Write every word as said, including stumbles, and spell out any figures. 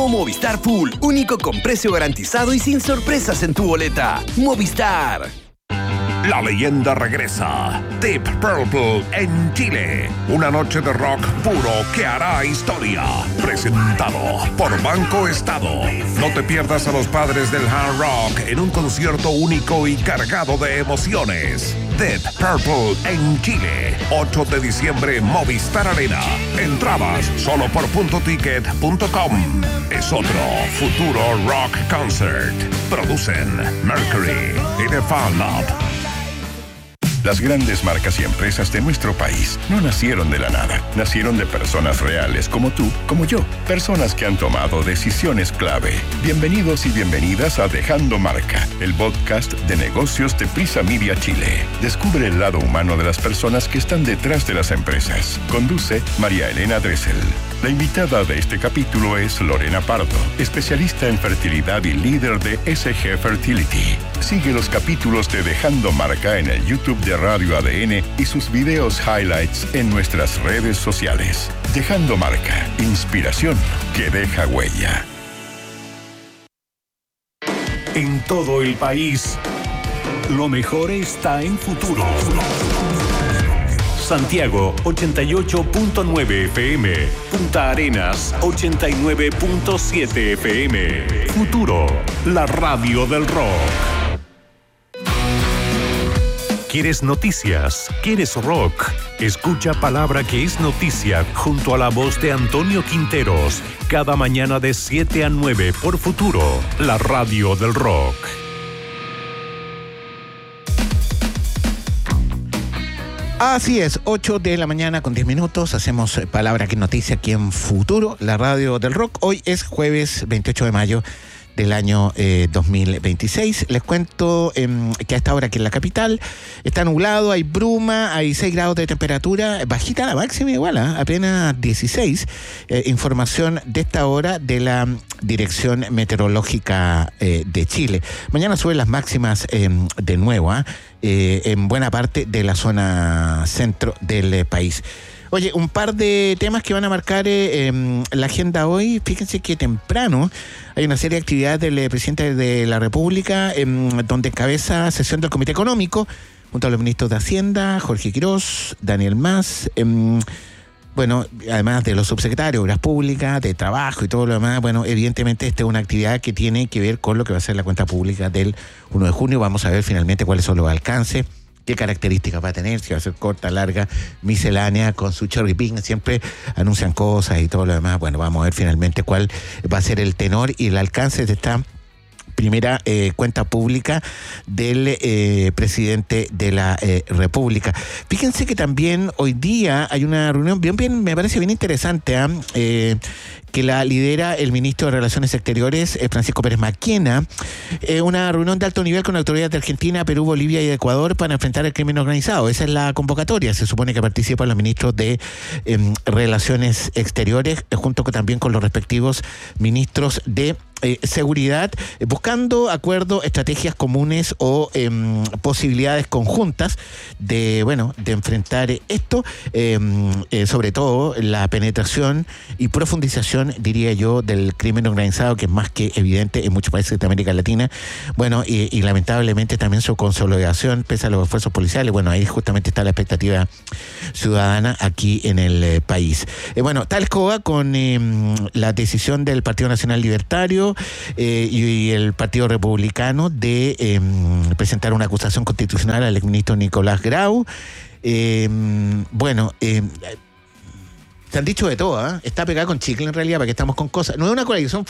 Llegó Movistar Full, único con precio garantizado y sin sorpresas en tu boleta. Movistar. La leyenda regresa. Deep Purple en Chile. Una noche de rock puro que hará historia. Presentado por Banco Estado. No te pierdas a los padres del hard rock en un concierto único y cargado de emociones. Deep Purple en Chile. ocho de diciembre, Movistar Arena. Entradas solo por punto ticket punto com. Es otro futuro rock concert. Producen Mercury y The Fan Lab. Las grandes marcas y empresas de nuestro país no nacieron de la nada. Nacieron de personas reales como tú, como yo. Personas que han tomado decisiones clave. Bienvenidos y bienvenidas a Dejando Marca, el podcast de negocios de Prisa Media Chile. Descubre el lado humano de las personas que están detrás de las empresas. Conduce María Elena Dressel. La invitada de este capítulo es Lorena Pardo, especialista en fertilidad y líder de S G Fertility. Sigue los capítulos de Dejando Marca en el YouTube de Radio A D N y sus videos highlights en nuestras redes sociales. Dejando Marca, inspiración que deja huella. En todo el país, lo mejor está en Futuro. Santiago ochenta y ocho punto nueve F M, Punta Arenas ochenta y nueve punto siete F M. Futuro, la radio del rock. ¿Quieres noticias? ¿Quieres rock? Escucha Palabra que es noticia junto a la voz de Antonio Quinteros, cada mañana de siete a nueve por Futuro, la radio del rock. Así es, ocho de la mañana con diez minutos, hacemos Palabra que es noticia aquí en Futuro, la radio del rock. Hoy es jueves veintiocho de mayo del año eh, dos mil veintiséis. Les cuento eh, que a esta hora aquí en la capital está nublado, hay bruma, hay seis grados de temperatura, bajita la máxima igual, ¿eh? Apenas dieciséis. Eh, información de esta hora de la Dirección Meteorológica eh, de Chile. Mañana suben las máximas eh, de nuevo, ¿eh? Eh, en buena parte de la zona centro del eh, país. Oye, un par de temas que van a marcar eh, eh, la agenda hoy. Fíjense que temprano hay una serie de actividades del eh, presidente de la República, eh, donde encabeza sesión del Comité Económico, junto a los ministros de Hacienda, Jorge Quirós, Daniel Mas, eh, bueno, además de los subsecretarios, Obras Públicas, de Trabajo y todo lo demás. Bueno, evidentemente esta es una actividad que tiene que ver con lo que va a ser la cuenta pública del primero de junio. Vamos a ver finalmente cuáles son los alcances, qué características va a tener, si va a ser corta, larga, miscelánea, con su cherry picking, siempre anuncian cosas y todo lo demás. Bueno, vamos a ver finalmente cuál va a ser el tenor y el alcance de esta primera eh, cuenta pública del eh, presidente de la eh, República. Fíjense que también hoy día hay una reunión bien, bien, me parece bien interesante, ¿eh? Eh, que la lidera el ministro de Relaciones Exteriores, eh, Francisco Pérez Maquena, eh, una reunión de alto nivel con autoridades de Argentina, Perú, Bolivia y Ecuador para enfrentar el crimen organizado. Esa es la convocatoria. Se supone que participan los ministros de eh, Relaciones Exteriores, eh, junto con, también con los respectivos ministros de Eh, seguridad, eh, buscando acuerdos, estrategias comunes o eh, posibilidades conjuntas de, bueno, de enfrentar esto, eh, eh, sobre todo la penetración y profundización, diría yo, del crimen organizado, que es más que evidente en muchos países de América Latina, bueno, y, y lamentablemente también su consolidación, pese a los esfuerzos policiales. Bueno, ahí justamente está la expectativa ciudadana aquí en el eh, país. Eh, bueno, tal escoba con eh, la decisión del Partido Nacional Libertario Eh, y, y el Partido Republicano de eh, presentar una acusación constitucional al exministro Nicolás Grau. Eh, bueno, eh, se han dicho de todo, ¿eh? Está pegada con chicle en realidad, para que estamos con cosas. No es una coalición